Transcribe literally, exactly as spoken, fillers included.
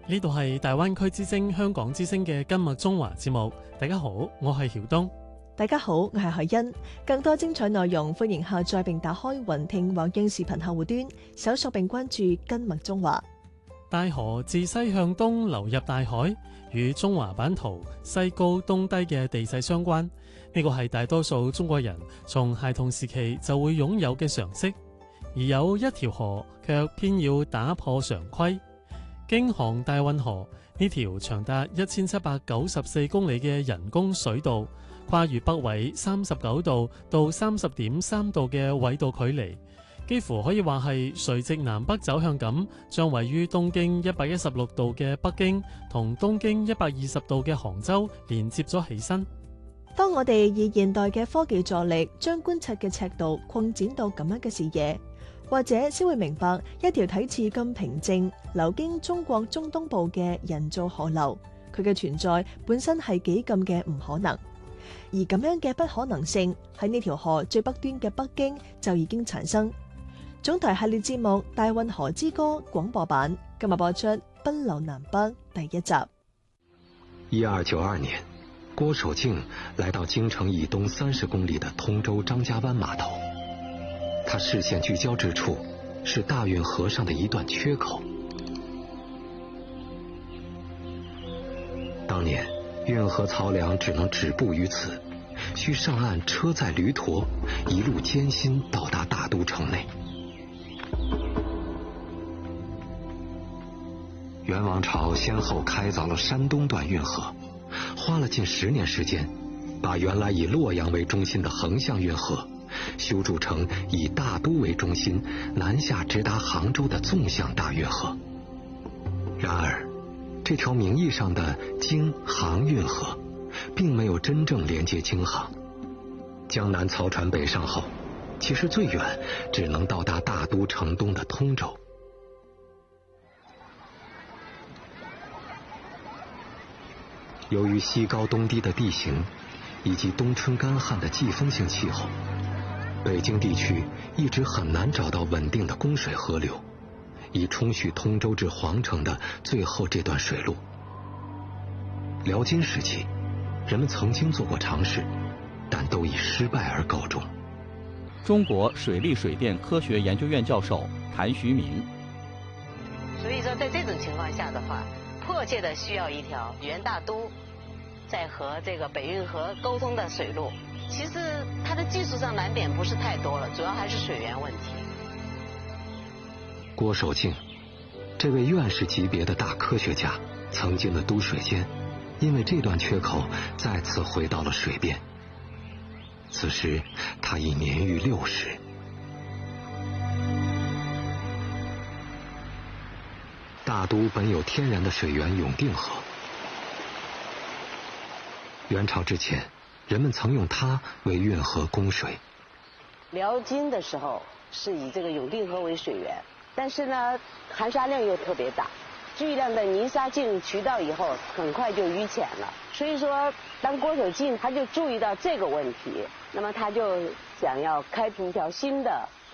呢度係大灣區之聲香港之聲嘅今日中華節目。大家好，我係曉東。 大家好，我係海欣。更多精彩內容，歡迎下載並打開雲聽或應視頻客戶端，搜索並關注今日中華。 大河自西向東流入大海，與中華版圖西高東低嘅地勢相關。呢個係大多數中國人從孩童時期就會擁有嘅常識。而有一條河卻偏要打破常規。京杭大運河呢條長達一千七百九十四公里嘅人工水道，跨越北緯三十九度到三十點三度嘅緯度距離，幾乎可以話係垂直南北走向咁，將位於東經一百一十六度嘅北京同東經一百二十度嘅杭州連接咗起身。 當我哋以現代嘅科技助力，將觀察嘅尺度擴展到咁樣嘅視野，或者先會明白一條睇似咁平靜流經中國中東部嘅人造河流，佢嘅存在本身係幾咁嘅唔可能。而咁樣嘅不可能性喺呢條河最北端嘅北京就已經產生。總台系列節目《大運河之歌》廣播版今日播出《奔流南北》第一集。 一二九二年，郭守敬來到京城以東三十公里的通州張家灣碼頭。他視線聚焦之處是大運河上的一段缺口。當年運河漕糧只能止步於此，需上岸車載驢駝，一路艱辛到達大都城內。元王朝先後開鑿了山東段運河，花了近十年時間，把原來以洛陽為中心的橫向運河修築成以大都為中心南下直達杭州的縱向大運河。然而，這條名義上的京杭運河並沒有真正連接京杭。江南漕船北上後，其實最遠只能到達大都城東的通州。由於西高東低的地形以及冬春乾旱的季風性氣候，北京地區一直很難找到穩定的供水河流，以沖續通州至皇城的最後這段水路。遼金時期，人們曾經做過嘗試，但都以失敗而告終。 中國水利水電科學研究院教授譚徐明。 所以說，在這種情況下的話，迫切的需要一條原大都在和這個北運河溝通的水路。其實它的技術上難點不是太多了，主要還是水源問題。 郭守敬，這位院士級別的大科學家，曾經的都水監，因為這段缺口再次回到了水邊。此時他已年逾六十。大都本有天然的水源永定河，元朝之前，人們曾用它為運河供水。 遼金的時候是以這個永定河為水源，但是呢，含沙量又特別大，巨量的泥沙進入渠道以後，很快就淤淺了。所以說，當郭守敬他就注意到這個問題，那麼他就想要開闢一條新的